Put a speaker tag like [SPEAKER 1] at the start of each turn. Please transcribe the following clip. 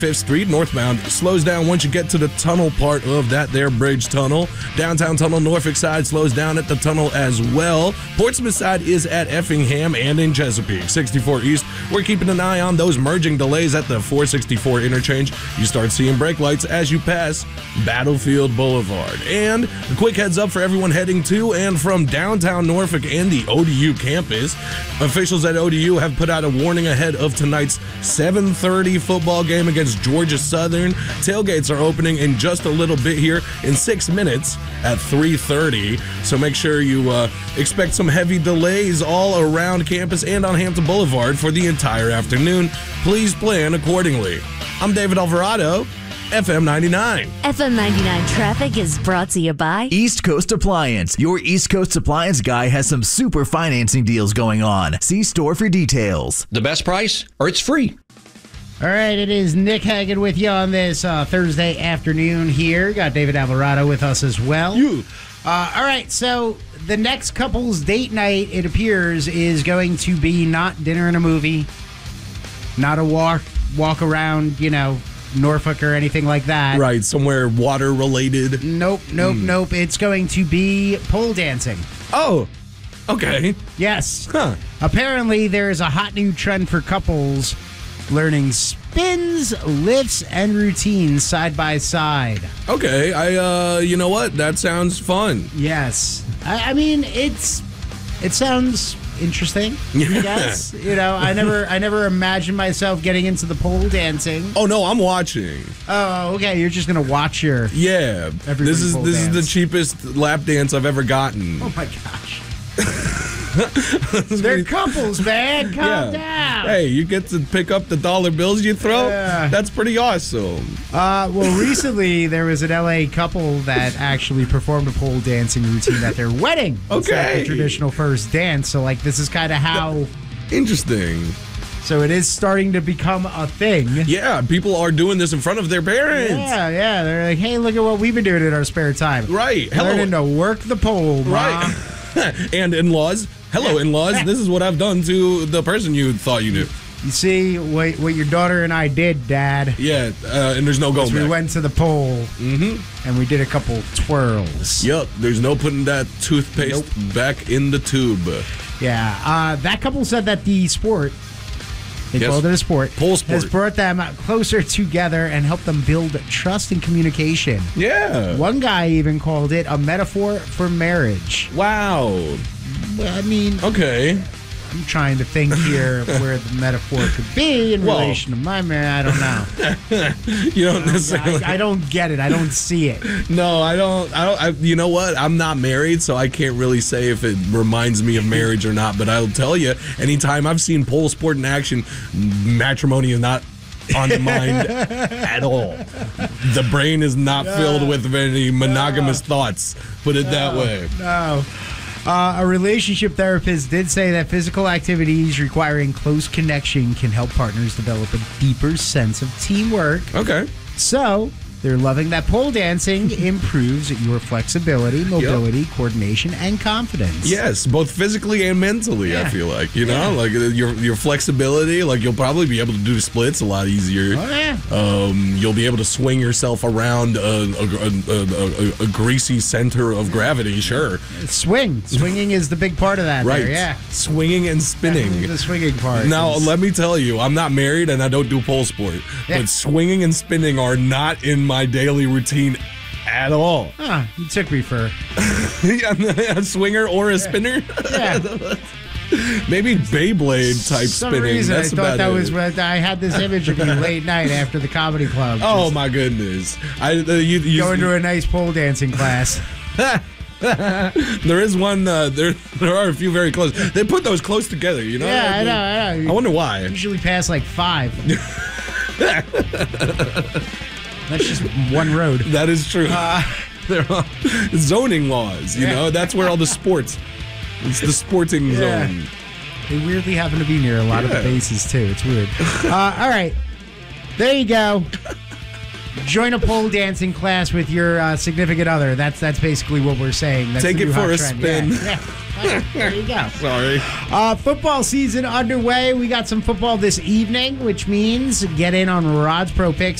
[SPEAKER 1] 5th Street northbound slows down once you get to the tunnel part of that there bridge tunnel. Downtown tunnel Norfolk side slows down at the tunnel as well. Portsmouth side is at Effingham and in Chesapeake. 64 East, we're keeping an eye on those merging delays at the 464 interchange. You start seeing brake lights as you pass Battlefield Boulevard. And a quick heads up for everyone heading to and from downtown Norfolk and the ODU campus. Officials at ODU have put out a warning ahead of tonight's 7:30 football game against Georgia Southern. Tailgates are opening in just a little bit here in 6 minutes at 3:30. So make sure you expect some heavy delays all around campus and on Hampton Boulevard for the entire afternoon. Please plan accordingly. I'm David Alvarado, FM 99.
[SPEAKER 2] FM 99 traffic is brought to you by
[SPEAKER 3] East Coast Appliance. Your East Coast Appliance guy has some super financing deals going on. See store for details.
[SPEAKER 4] The best price or it's free.
[SPEAKER 5] All right, it is Nick Hagan with you on this Thursday afternoon here. Got David Alvarado with us as well. All right, so the next couple's date night, it appears, is going to be not dinner and a movie, not a walk around, Norfolk or anything like that.
[SPEAKER 1] Right, somewhere water related.
[SPEAKER 5] Nope. It's going to be pole dancing.
[SPEAKER 1] Oh, okay.
[SPEAKER 5] Yes.
[SPEAKER 1] Huh.
[SPEAKER 5] Apparently, there is a hot new trend for couples learning spins, lifts, and routines side by side.
[SPEAKER 1] Okay, you know what? That sounds fun.
[SPEAKER 5] Yes. I mean, it sounds interesting, I guess. I never imagined myself getting into the pole dancing.
[SPEAKER 1] Oh no, I'm watching.
[SPEAKER 5] Oh, okay. You're just gonna watch your
[SPEAKER 1] This is the cheapest lap dance I've ever gotten.
[SPEAKER 5] Oh my gosh. They're couples, man. Calm down.
[SPEAKER 1] Hey, you get to pick up the dollar bills you throw?
[SPEAKER 5] Yeah.
[SPEAKER 1] That's pretty awesome.
[SPEAKER 5] Well, recently there was an LA couple that actually performed a pole dancing routine at their wedding. It's not the traditional first dance, so this is kind of how...
[SPEAKER 1] Interesting.
[SPEAKER 5] So it is starting to become a thing.
[SPEAKER 1] Yeah, people are doing this in front of their parents.
[SPEAKER 5] Yeah. They're like, hey, look at what we've been doing in our spare time.
[SPEAKER 1] Right.
[SPEAKER 5] Learning to work the pole, Mom.
[SPEAKER 1] Right. And in-laws. Hello, in-laws. This is what I've done to the person you thought you knew.
[SPEAKER 5] You see what your daughter and I did, Dad.
[SPEAKER 1] Yeah, and there's no going back.
[SPEAKER 5] We went to the pole, and we did a couple twirls.
[SPEAKER 1] Yep, there's no putting that toothpaste back in the tube.
[SPEAKER 5] Yeah, that couple said that the sport, they called it a sport,
[SPEAKER 1] pole sport,
[SPEAKER 5] has brought them closer together and helped them build trust and communication.
[SPEAKER 1] Yeah.
[SPEAKER 5] One guy even called it a metaphor for marriage.
[SPEAKER 1] Wow.
[SPEAKER 5] I mean,
[SPEAKER 1] okay.
[SPEAKER 5] I'm trying to think here where the metaphor could be in relation to my marriage. I don't know.
[SPEAKER 1] You don't necessarily.
[SPEAKER 5] I don't get it. I don't see it.
[SPEAKER 1] No, I don't. You know what? I'm not married, so I can't really say if it reminds me of marriage or not. But I'll tell you, anytime I've seen pole sport in action, matrimony is not on the mind at all. The brain is not filled with any monogamous thoughts. Put it that way.
[SPEAKER 5] No. A relationship therapist did say that physical activities requiring close connection can help partners develop a deeper sense of teamwork.
[SPEAKER 1] Okay.
[SPEAKER 5] So, they're loving that pole dancing improves your flexibility, mobility, coordination, and confidence.
[SPEAKER 1] Yes, both physically and mentally, I feel like. Like your flexibility, like you'll probably be able to do splits a lot easier.
[SPEAKER 5] Oh, yeah.
[SPEAKER 1] You'll be able to swing yourself around a greasy center of gravity, sure.
[SPEAKER 5] Swinging is the big part of that.
[SPEAKER 1] Right.
[SPEAKER 5] There, yeah.
[SPEAKER 1] Swinging and spinning.
[SPEAKER 5] The swinging part.
[SPEAKER 1] Now, let me tell you, I'm not married and I don't do pole sport.
[SPEAKER 5] Yeah.
[SPEAKER 1] But swinging and spinning are not in my daily routine at all.
[SPEAKER 5] You took me for
[SPEAKER 1] a swinger or a spinner?
[SPEAKER 5] Yeah.
[SPEAKER 1] Maying Beyblade type
[SPEAKER 5] some
[SPEAKER 1] spinning.
[SPEAKER 5] Reason
[SPEAKER 1] That's
[SPEAKER 5] I thought
[SPEAKER 1] about
[SPEAKER 5] that
[SPEAKER 1] it.
[SPEAKER 5] was what I had this image of you late night after the comedy club.
[SPEAKER 1] Oh my goodness! You
[SPEAKER 5] going to a nice pole dancing class.
[SPEAKER 1] There is one. There are a few very close. They put those close together. You know.
[SPEAKER 5] Yeah, I know.
[SPEAKER 1] I wonder why.
[SPEAKER 5] Usually pass like 5. That's just one road.
[SPEAKER 1] That is true. There are zoning laws. You know, that's where all the sports. It's the sporting zone.
[SPEAKER 5] They weirdly happen to be near a lot of the bases too. It's weird. All right, there you go. Join a pole dancing class with your significant other. That's basically what we're saying. That's
[SPEAKER 1] Take
[SPEAKER 5] the
[SPEAKER 1] it
[SPEAKER 5] new
[SPEAKER 1] for
[SPEAKER 5] hot
[SPEAKER 1] a
[SPEAKER 5] trend.
[SPEAKER 1] spin.
[SPEAKER 5] Yeah. There you go.
[SPEAKER 1] Sorry.
[SPEAKER 5] Football season underway. We got some football this evening, which means get in on Rod's Pro Picks